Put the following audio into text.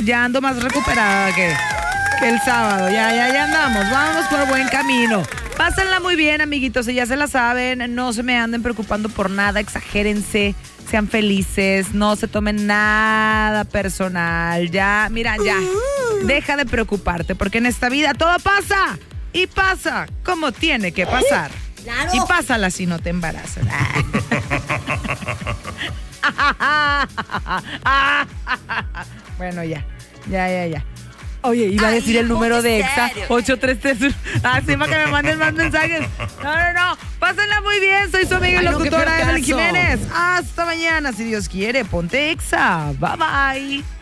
ya ando más recuperada que el sábado. Ya andamos. Vamos por buen camino. Pásenla muy bien, amiguitos. Y ya se la saben. No se me anden preocupando por nada. Exagérense. Sean felices. No se tomen nada personal. Ya, mira, ya. Deja de preocuparte. Porque en esta vida todo pasa. Y pasa como tiene que pasar. Claro. Y pásala si no te embarazas. Bueno, ya. Oye, iba a decir el número de EXA, 833. Sí, para que me manden más mensajes. No. Pásenla muy bien. Soy su amiga y locutora Evelyn Jiménez. Hasta mañana, si Dios quiere. Ponte EXA. Bye.